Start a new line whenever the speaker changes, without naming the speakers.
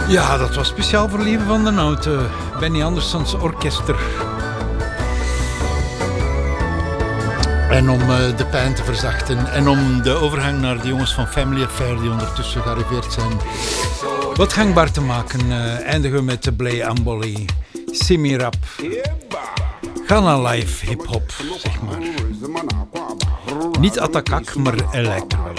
Ja, dat was speciaal voor Lieve van den Houten. Benny Andersons orkester. En om de pijn te verzachten. En om de overgang naar de jongens van Family Affair die ondertussen gearriveerd zijn wat gangbaar te maken, eindigen we met de Blay Amboli. Simi Rap. Ghana Live hip-hop, zeg maar. Niet atakak, maar hij lijkt er wel op.